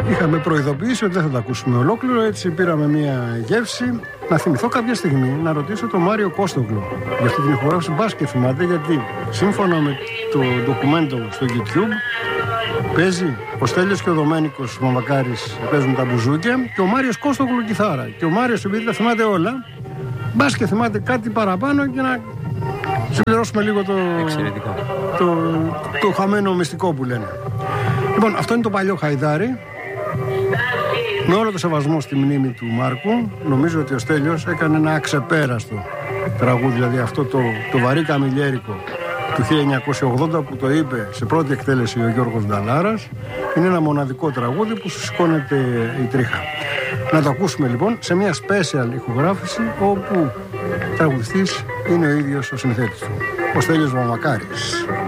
Είχαμε προειδοποιήσει ότι δεν θα τα ακούσουμε ολόκληρο, έτσι πήραμε μια γεύση. Να θυμηθώ κάποια στιγμή να ρωτήσω τον Μάριο Κώστογλου για αυτή την ηχογράφηση. Μπας και θυμάται, γιατί σύμφωνα με το ντοκουμέντο στο YouTube παίζει ο Στέλιος και ο Δομένικος Μαμακάρης, παίζουν τα μπουζούκια, και ο Μάριος Κώστογλου κιθάρα. Και ο Μάριος, επειδή τα θυμάται όλα, μπας και θυμάται κάτι παραπάνω και να συμπληρώσουμε λίγο το χαμένο μυστικό που λένε. Λοιπόν, αυτό είναι το παλιό Χαϊδάρι. Με όλο το σεβασμό στη μνήμη του Μάρκου, νομίζω ότι ο Στέλιος έκανε ένα αξεπέραστο τραγούδι, δηλαδή αυτό το βαρύ καμιλιέρικο του 1980 που το είπε σε πρώτη εκτέλεση ο Γιώργος Νταλάρας. Είναι ένα μοναδικό τραγούδι που σου σηκώνεται η τρίχα. Να το ακούσουμε λοιπόν σε μια special ηχογράφηση, όπου τραγουδιστής είναι ο ίδιος ο συνθέτης του, ο Στέλιος Μαμακάρης.